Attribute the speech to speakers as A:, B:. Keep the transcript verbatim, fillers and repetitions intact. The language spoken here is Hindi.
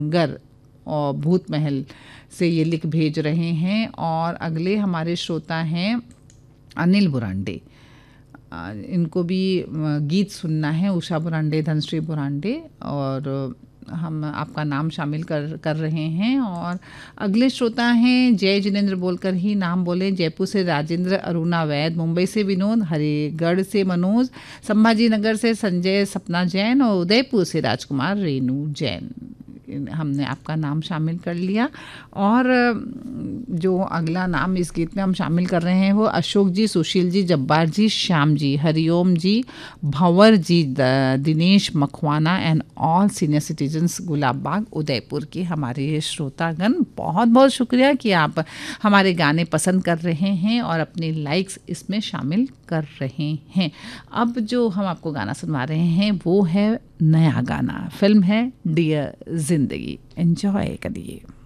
A: गर और भूत महल से ये लिख भेज रहे हैं। और अगले हमारे श्रोता हैं अनिल बुरांडे। आ, इनको भी आ, गीत सुनना है, उषा बुरांडे, धनश्री बुरांडे, और हम आपका नाम शामिल कर कर रहे हैं। और अगले श्रोता हैं जय जिनेंद्र, बोलकर ही नाम बोले, जयपुर से राजेंद्र अरुणा वैद, मुंबई से विनोद, हरिगढ़ से मनोज, संभाजी नगर से संजय सपना जैन और उदयपुर से राजकुमार रेणु जैन। हमने आपका नाम शामिल कर लिया। और जो अगला नाम इस गीत में हम शामिल कर रहे हैं वो अशोक जी, सुशील जी, जब्बार जी, श्याम जी, हरिओम जी, भंवर जी, Dinesh मखवाना and all senior citizens, Gulab Bagh, Udaipur के हमारे श्रोतागण। बहुत बहुत शुक्रिया कि आप हमारे गाने पसंद कर रहे हैं और अपने लाइक्स इसमें शामिल कर रहे हैं। अब जो हम आपको गाना सुनवा रहे हैं वो है नया गाना, फिल्म है डियर जिंदगी। एंजॉय करिए।